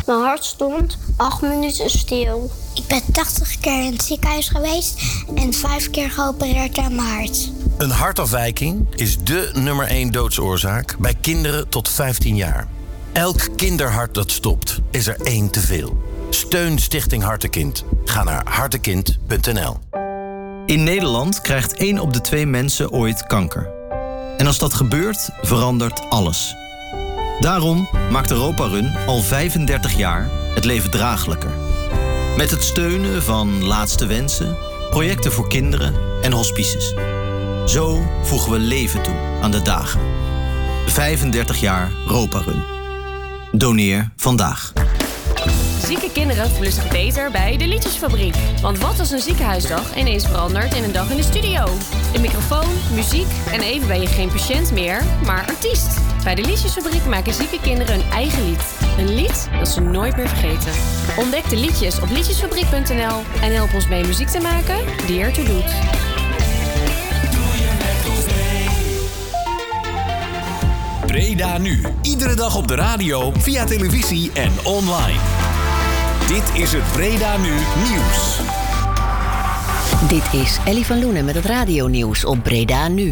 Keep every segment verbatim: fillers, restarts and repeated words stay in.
Mijn hart stond acht minuten stil. Ik ben tachtig keer in het ziekenhuis geweest en vijf keer geopereerd aan mijn hart. Een hartafwijking is dé nummer één doodsoorzaak bij kinderen tot vijftien jaar. Elk kinderhart dat stopt, is er één te veel. Steun Stichting Hartekind. Ga naar hartekind punt n l. In Nederland krijgt één op de twee mensen ooit kanker. En als dat gebeurt, verandert alles. Daarom maakt Europa Run al vijfendertig jaar het leven draaglijker. Met het steunen van Laatste Wensen, projecten voor kinderen en hospices. Zo voegen we leven toe aan de dagen. vijfendertig jaar Europa Run. Doneer vandaag. Zieke kinderen voelen zich beter bij de Liedjesfabriek. Want wat als een ziekenhuisdag ineens verandert in een dag in de studio? Een microfoon, muziek en even ben je geen patiënt meer, maar artiest. Bij de Liedjesfabriek maken zieke kinderen hun eigen lied. Een lied dat ze nooit meer vergeten. Ontdek de liedjes op liedjesfabriek punt n l en help ons mee muziek te maken die ertoe doet. Breda Nu. Iedere dag op de radio, via televisie en online. Dit is het Breda Nu Nieuws. Dit is Ellie van Loenen met het radionieuws op Breda Nu.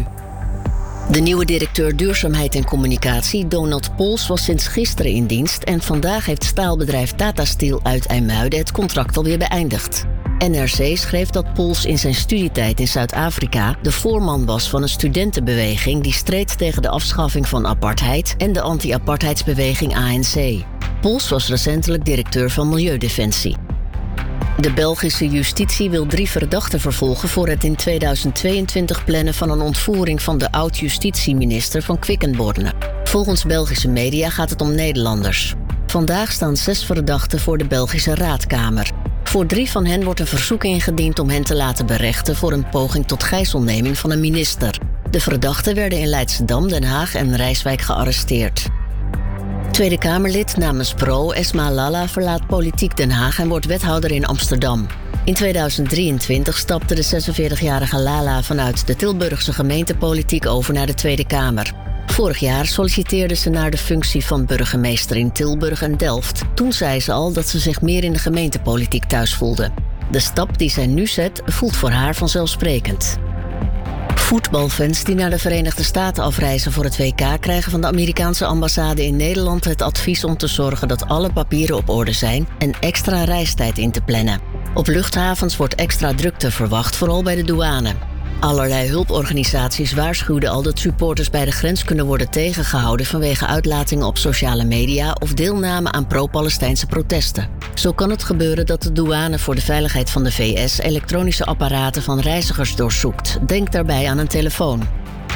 De nieuwe directeur Duurzaamheid en Communicatie, Donald Pols, was sinds gisteren in dienst en vandaag heeft staalbedrijf Tata Steel uit IJmuiden het contract alweer beëindigd. N R C schreef dat Pols in zijn studietijd in Zuid-Afrika de voorman was van een studentenbeweging die streed tegen de afschaffing van apartheid en de anti-apartheidsbeweging A N C. Pols was recentelijk directeur van Milieudefensie. De Belgische justitie wil drie verdachten vervolgen voor het in tweeduizend tweeëntwintig plannen van een ontvoering van de oud-justitieminister van Quickenborne. Volgens Belgische media gaat het om Nederlanders. Vandaag staan zes verdachten voor de Belgische Raadkamer. Voor drie van hen wordt een verzoek ingediend om hen te laten berechten voor een poging tot gijzelneming van een minister. De verdachten werden in Leidschendam, Den Haag en Rijswijk gearresteerd. Tweede Kamerlid namens Pro, Esma Lalla, verlaat politiek Den Haag en wordt wethouder in Amsterdam. In tweeduizend drieëntwintig stapte de zesenveertigjarige Lalla vanuit de Tilburgse gemeentepolitiek over naar de Tweede Kamer. Vorig jaar solliciteerde ze naar de functie van burgemeester in Tilburg en Delft. Toen zei ze al dat ze zich meer in de gemeentepolitiek thuis voelde. De stap die zij nu zet voelt voor haar vanzelfsprekend. Voetbalfans die naar de Verenigde Staten afreizen voor het W K krijgen van de Amerikaanse ambassade in Nederland het advies om te zorgen dat alle papieren op orde zijn en extra reistijd in te plannen. Op luchthavens wordt extra drukte verwacht, vooral bij de douane. Allerlei hulporganisaties waarschuwden al dat supporters bij de grens kunnen worden tegengehouden vanwege uitlatingen op sociale media of deelname aan pro-Palestijnse protesten. Zo kan het gebeuren dat de douane voor de veiligheid van de V S elektronische apparaten van reizigers doorzoekt. Denk daarbij aan een telefoon.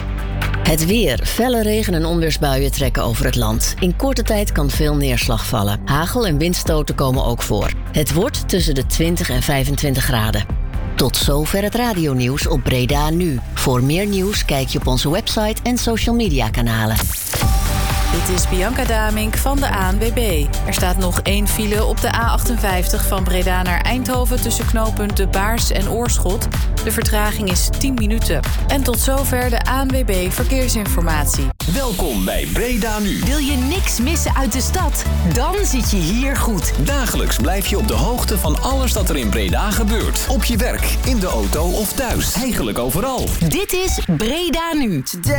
Het weer. Felle regen- en onweersbuien trekken over het land. In korte tijd kan veel neerslag vallen. Hagel en windstoten komen ook voor. Het wordt tussen de twintig en vijfentwintig graden. Tot zover het radionieuws op Breda Nu. Voor meer nieuws kijk je op onze website en social media kanalen. Dit is Bianca Damink van de A N W B. Er staat nog één file op de A achtenvijftig van Breda naar Eindhoven tussen knooppunt De Baars en Oorschot. De vertraging is tien minuten. En tot zover de A N W B Verkeersinformatie. Welkom bij Breda Nu. Wil je niks missen uit de stad? Dan zit je hier goed. Dagelijks blijf je op de hoogte van alles dat er in Breda gebeurt. Op je werk, in de auto of thuis. Eigenlijk overal. Dit is Breda Nu. Today